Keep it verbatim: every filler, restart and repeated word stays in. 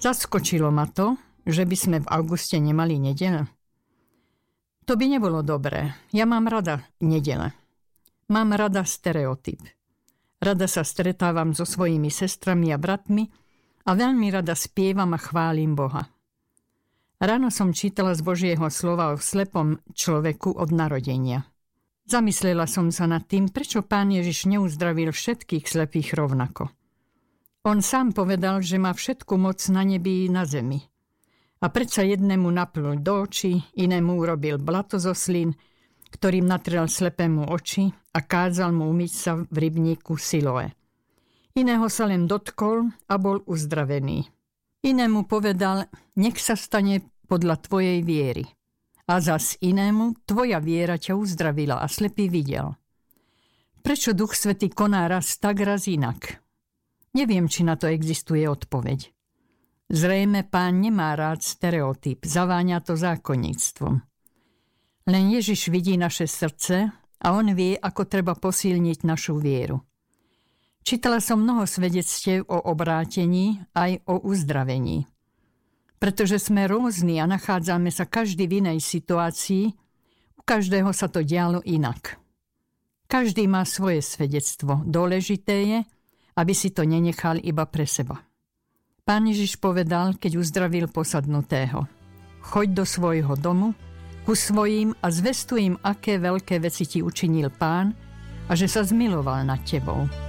Zaskočilo ma to, že by sme v auguste nemali nedeľu. To by nebolo dobré. Ja mám rada nedele. Mám rada stereotyp. Rada sa stretávam so svojimi sestrami a bratmi a veľmi rada spievam a chválim Boha. Ráno som čítala z Božieho slova o slepom človeku od narodenia. Zamyslela som sa nad tým, prečo Pán Ježiš neuzdravil všetkých slepých rovnako. On sám povedal, že má všetku moc na nebi i na zemi. A predsa jednému naplul do očí, inému urobil blato zo slín, ktorým natrel slepému oči a kázal mu umyť sa v rybníku Siloe. Iného sa len dotkol a bol uzdravený. Inému povedal, nech sa stane podľa tvojej viery. A zas inému, tvoja viera ťa uzdravila a slepý videl. Prečo Duch Svätý koná raz tak, raz inak? Neviem, či na to existuje odpoveď. Zrejme Pán nemá rád stereotyp, zaváňa to zákonníctvom. Len Ježiš vidí naše srdce a on vie, ako treba posilniť našu vieru. Čítala som mnoho svedectiev o obrátení aj o uzdravení. Pretože sme rôzni a nachádzame sa každý v inej situácii, u každého sa to dialo inak. Každý má svoje svedectvo. Dôležité je, aby si to nenechal iba pre seba. Pán Ježiš povedal, keď uzdravil posadnutého: choď do svojho domu, ku svojím a zvestuj im, aké veľké veci ti učinil Pán a že sa zmiloval nad tebou.